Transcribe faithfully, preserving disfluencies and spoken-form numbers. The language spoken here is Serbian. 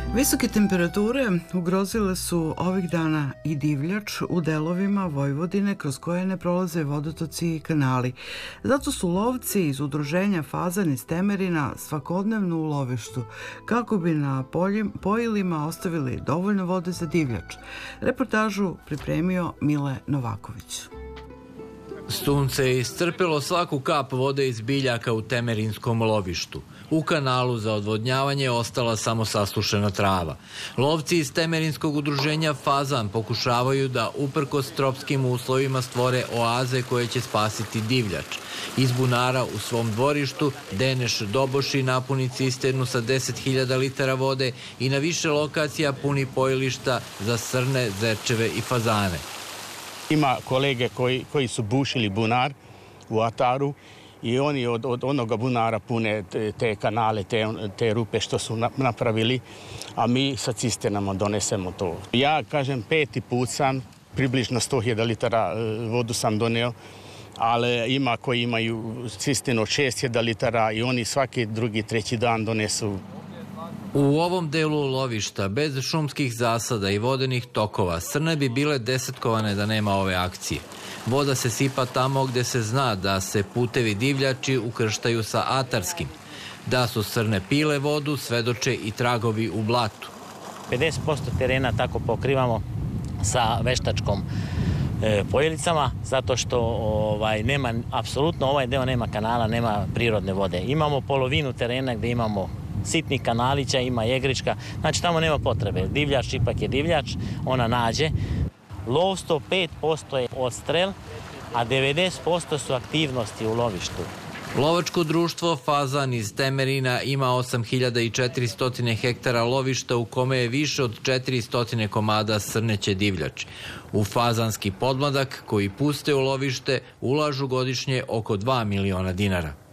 Visoke temperature ugrozile su ovih dana i divljač u delovima Vojvodine kroz koje ne prolaze vodotoci i kanali. Zato su lovci iz udruženja Fazan iz Temerina svakodnevno u lovištu kako bi na pojilima ostavili dovoljno vode za divljač. Reportažu pripremio Mile Novaković. Sunce je iscrpilo svaku kap vode iz biljaka u temerinskom lovištu. U kanalu za odvodnjavanje je ostala samo sasušena trava. Lovci iz temerinskog udruženja Fazan pokušavaju da uprkos tropskim uslovima stvore oaze koje će spasiti divljač. Iz bunara u svom dvorištu Deneš Doboši napuni cisternu sa deset hiljada litara vode i na više lokacija puni pojilišta za srne, zečeve i fazane. Ima kolege koji, koji su bušili bunar u Ataru i oni od, od onoga bunara pune te, te kanale, te, te rupe što su napravili, a mi sa cisternama donesemo to. Ja, kažem, peti put sam, približno sto hiljada litara vodu sam doneo, ali ima koji imaju cisternu od šest hiljada litara i oni svaki drugi, treći dan donesu. U ovom delu lovišta, bez šumskih zasada i vodenih tokova, srne bi bile desetkovane da nema ove akcije. Voda se sipa tamo gde se zna da se putevi divljači ukrštaju sa atarskim. Da su srne pile vodu, svedoče i tragovi u blatu. pedeset posto terena tako pokrivamo sa veštačkom e, pojelicama, zato što ovaj, nema, apsolutno ovaj deo nema kanala, nema prirodne vode. Imamo polovinu terena gde imamo sitnih kanalića, ima jegrička, znači tamo nema potrebe. Divljač ipak je divljač, ona nađe. Lovstvo pet posto je odstrel, a devedeset posto su aktivnosti u lovištu. Lovačko društvo Fazan iz Temerina ima osam hiljada četiristo hektara lovišta u kome je više od četiristo komada srneće divljači. U fazanski podmladak koji puste u lovište ulažu godišnje oko dva miliona dinara.